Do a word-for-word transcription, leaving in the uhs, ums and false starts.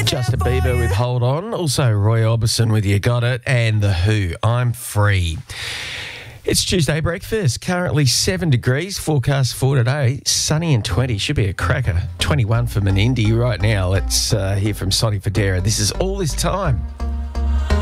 Justin Bieber with Hold On. Also Roy Orbison with You Got It. And The Who, I'm Free. It's Tuesday breakfast. Currently seven degrees. Forecast for today. Sunny and twenty. Should be a cracker. twenty-one for Menindee right now. Let's uh, hear from Sonny Fodera. This is All This Time.